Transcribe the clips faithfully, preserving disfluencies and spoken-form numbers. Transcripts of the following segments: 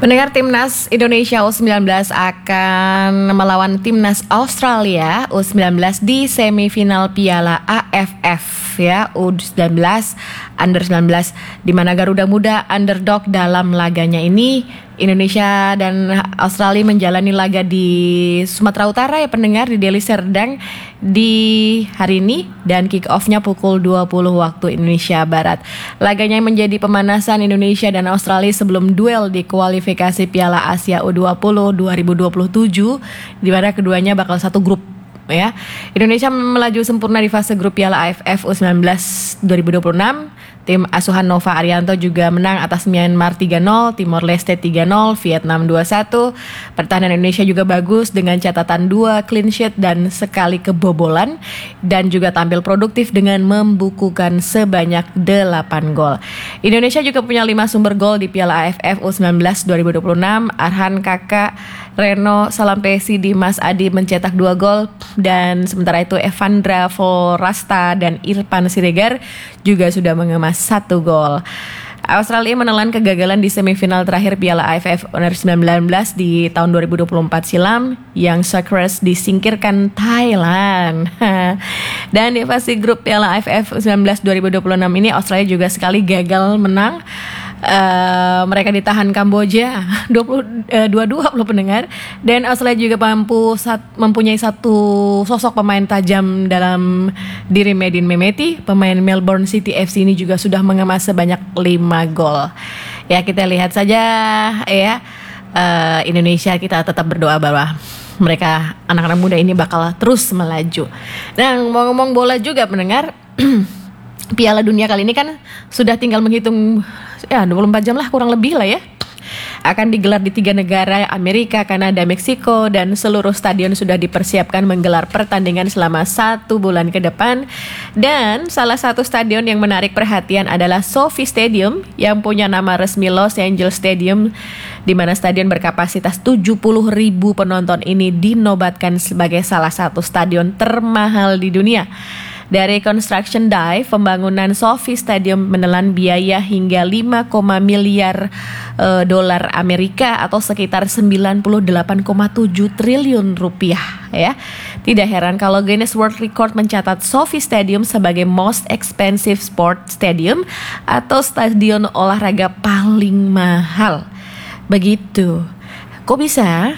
Pendengar, Timnas Indonesia U sembilan belas akan melawan Timnas Australia U sembilan belas di semifinal Piala A F F ya U sembilan belas Under sembilan belas, di mana Garuda Muda underdog dalam laganya ini. Indonesia dan Australia menjalani laga di Sumatera Utara ya pendengar, di Deli Serdang di hari ini, dan kick off-nya pukul dua puluh waktu Indonesia Barat. Laganya menjadi pemanasan Indonesia dan Australia sebelum duel di kualifikasi Piala Asia U dua puluh dua ribu dua puluh tujuh, di mana keduanya bakal satu grup ya. Indonesia melaju sempurna di fase grup Piala A F F U sembilan belas dua ribu dua puluh enam. Tim asuhan Nova Arianto juga menang atas Myanmar tiga nol, Timor Leste tiga nol, Vietnam dua satu. Pertahanan Indonesia juga bagus dengan catatan dua clean sheet dan sekali kebobolan, dan juga tampil produktif dengan membukukan sebanyak delapan gol. Indonesia juga punya lima sumber gol di Piala A F F U sembilan belas dua ribu dua puluh enam. Arhan Kakak, Reno Salampesi, Dimas Adi mencetak dua gol, dan sementara itu Evandra Forasta dan Irfan Siregar juga sudah mengemas satu gol. Australia menelan kegagalan di semifinal terakhir Piala A F F Under sembilan belas di tahun dua ribu dua puluh empat silam, yang Sharks disingkirkan Thailand. Dan di fase grup Piala A F F sembilan belas dua ribu dua puluh enam ini Australia juga sekali gagal menang. Uh, mereka ditahan Kamboja dua puluh dua loh pendengar, dan Australia juga mampu sat, mempunyai satu sosok pemain tajam dalam diri Medin Mehmeti. Pemain Melbourne City F C ini juga sudah mengemas sebanyak lima gol. Ya, kita lihat saja ya, uh, Indonesia, kita tetap berdoa bahwa mereka, anak-anak muda ini bakal terus melaju. Nah, mau ngomong bola juga pendengar, Piala Dunia kali ini kan sudah tinggal menghitung ya dua puluh empat jam lah kurang lebih lah ya. Akan digelar di tiga negara, Amerika, Kanada, Meksiko, dan seluruh stadion sudah dipersiapkan menggelar pertandingan selama satu bulan ke depan. Dan salah satu stadion yang menarik perhatian adalah SoFi Stadium yang punya nama resmi Los Angeles Stadium, di mana stadion berkapasitas tujuh puluh ribu penonton ini dinobatkan sebagai salah satu stadion termahal di dunia. Dari construction dive, pembangunan SoFi Stadium menelan biaya hingga lima miliar uh, dolar Amerika atau sekitar sembilan puluh delapan koma tujuh triliun rupiah ya. Tidak heran kalau Guinness World Record mencatat SoFi Stadium sebagai most expensive sport stadium atau stadion olahraga paling mahal. Begitu. Kok bisa?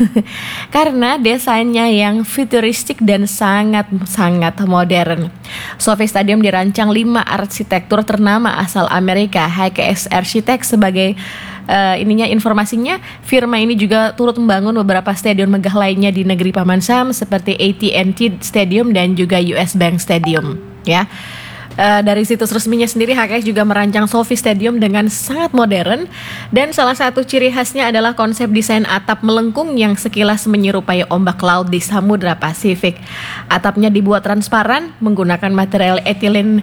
Karena desainnya yang futuristik dan sangat-sangat modern. SoFi Stadium dirancang lima arsitektur ternama asal Amerika, H K S Architect sebagai uh, ininya informasinya. Firma ini juga turut membangun beberapa stadion megah lainnya di negeri Paman Sam seperti A T and T Stadium dan juga U S Bank Stadium ya. Uh, dari situs resminya sendiri, H K S juga merancang SoFi Stadium dengan sangat modern, dan salah satu ciri khasnya adalah konsep desain atap melengkung yang sekilas menyerupai ombak laut di Samudra Pasifik. Atapnya dibuat transparan menggunakan material etilen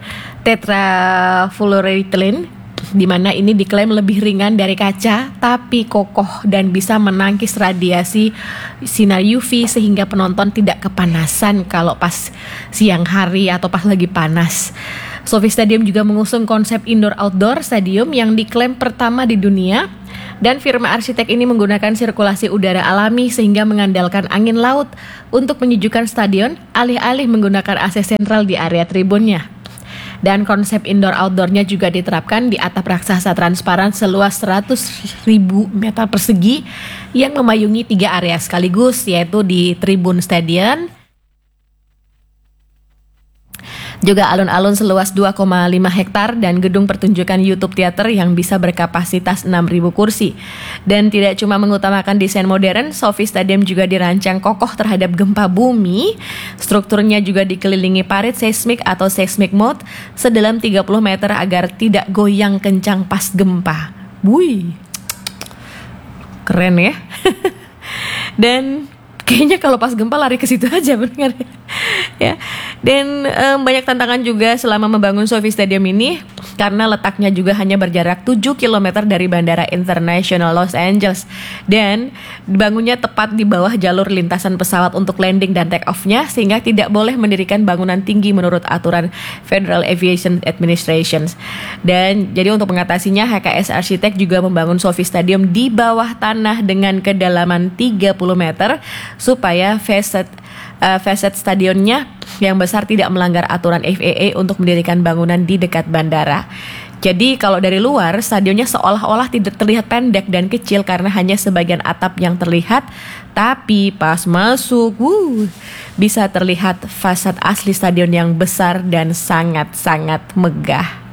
tetrafluoroethylene, di mana ini diklaim lebih ringan dari kaca tapi kokoh dan bisa menangkis radiasi sinar U V sehingga penonton tidak kepanasan kalau pas siang hari atau pas lagi panas. SoFi Stadium juga mengusung konsep indoor-outdoor stadium yang diklaim pertama di dunia, dan firma arsitek ini menggunakan sirkulasi udara alami sehingga mengandalkan angin laut untuk menyejukkan stadion alih-alih menggunakan A C sentral di area tribunnya. Dan konsep indoor-outdoornya juga diterapkan di atap raksasa transparan seluas seratus ribu meter persegi yang memayungi tiga area sekaligus, yaitu di tribun stadion, juga alun-alun seluas dua koma lima hektar, dan gedung pertunjukan YouTube Theater yang bisa berkapasitas enam ribu kursi. Dan tidak cuma mengutamakan desain modern, SoFi Stadium juga dirancang kokoh terhadap gempa bumi. Strukturnya juga dikelilingi parit seismik atau seismic moat sedalam tiga puluh meter agar tidak goyang kencang pas gempa. Wih, keren ya. Dan kayaknya kalau pas gempa lari ke situ aja benar ya. Dan um, banyak tantangan juga selama membangun SoFi Stadium ini karena letaknya juga hanya berjarak tujuh kilometer dari Bandara Internasional Los Angeles dan dibangunnya tepat di bawah jalur lintasan pesawat untuk landing dan take off-nya sehingga tidak boleh mendirikan bangunan tinggi menurut aturan Federal Aviation Administration. Dan jadi untuk mengatasinya H K S Arsitek juga membangun SoFi Stadium di bawah tanah dengan kedalaman tiga puluh meter supaya facet uh, facet stadionnya yang besar tidak melanggar aturan F A A untuk mendirikan bangunan di dekat bandara. Jadi kalau dari luar stadionnya seolah-olah tidak terlihat pendek dan kecil karena hanya sebagian atap yang terlihat, tapi pas masuk, wuh, bisa terlihat fasad asli stadion yang besar dan sangat-sangat megah.